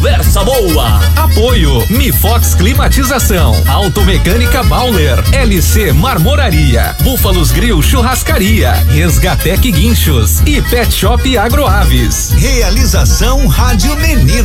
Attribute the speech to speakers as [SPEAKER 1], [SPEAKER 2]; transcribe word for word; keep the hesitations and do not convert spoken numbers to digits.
[SPEAKER 1] conversa boa.
[SPEAKER 2] Apoio Mifox Climatização, Automecânica Bauler, L C Marmoraria, Búfalos Grill Churrascaria, Resgatec Guinchos e Pet Shop Agroaves.
[SPEAKER 3] Realização Rádio Menino.